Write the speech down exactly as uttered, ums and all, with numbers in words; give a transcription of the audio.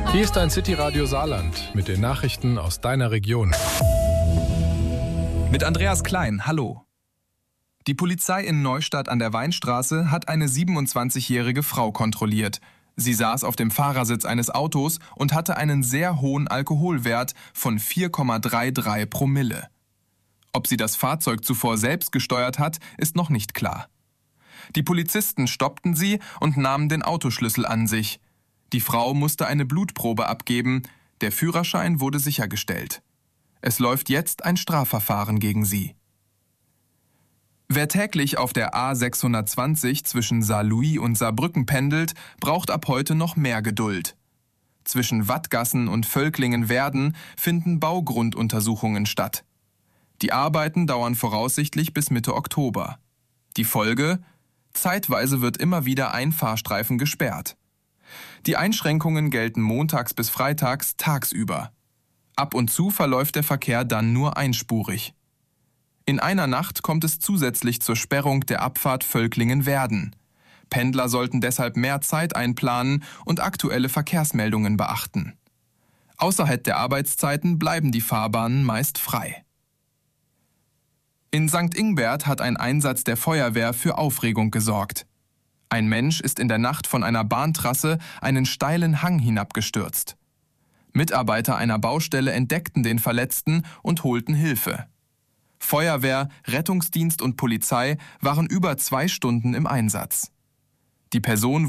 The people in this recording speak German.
Hier ist ein City-Radio Saarland mit den Nachrichten aus deiner Region. Mit Andreas Klein, hallo. Die Polizei in Neustadt an der Weinstraße hat eine siebenundzwanzigjährige Frau kontrolliert. Sie saß auf dem Fahrersitz eines Autos und hatte einen sehr hohen Alkoholwert von vier Komma dreiunddreißig Promille. Ob sie das Fahrzeug zuvor selbst gesteuert hat, ist noch nicht klar. Die Polizisten stoppten sie und nahmen den Autoschlüssel an sich. Die Frau musste eine Blutprobe abgeben, der Führerschein wurde sichergestellt. Es läuft jetzt ein Strafverfahren gegen sie. Wer täglich auf der A sechshundertzwanzig zwischen Saarlouis und Saarbrücken pendelt, braucht ab heute noch mehr Geduld. Zwischen Wattgassen und Völklingen-Werden finden Baugrunduntersuchungen statt. Die Arbeiten dauern voraussichtlich bis Mitte Oktober. Die Folge? Zeitweise wird immer wieder ein Fahrstreifen gesperrt. Die Einschränkungen gelten montags bis freitags tagsüber. Ab und zu verläuft der Verkehr dann nur einspurig. In einer Nacht kommt es zusätzlich zur Sperrung der Abfahrt Völklingen-Werden. Pendler sollten deshalb mehr Zeit einplanen und aktuelle Verkehrsmeldungen beachten. Außerhalb der Arbeitszeiten bleiben die Fahrbahnen meist frei. In Sankt Ingbert hat ein Einsatz der Feuerwehr für Aufregung gesorgt. Ein Mensch ist in der Nacht von einer Bahntrasse einen steilen Hang hinabgestürzt. Mitarbeiter einer Baustelle entdeckten den Verletzten und holten Hilfe. Feuerwehr, Rettungsdienst und Polizei waren über zwei Stunden im Einsatz. Die Person